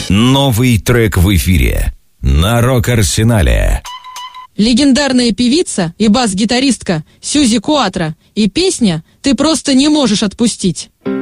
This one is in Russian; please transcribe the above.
Новый трек в эфире на Рок-Арсенале. Легендарная певица и бас-гитаристка Сьюзи Куатро и песня «Ты просто не можешь отпустить».